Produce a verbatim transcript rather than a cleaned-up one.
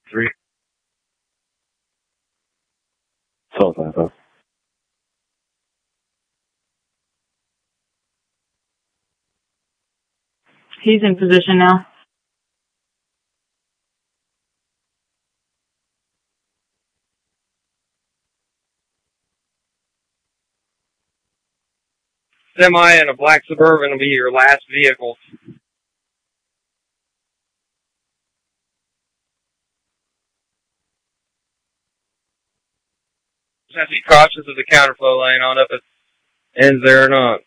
Three. Twelve five five. He's in position now. Semi and a black Suburban will be your last vehicle. Just have to be cautious of the counterflow lane on up it ends there or not.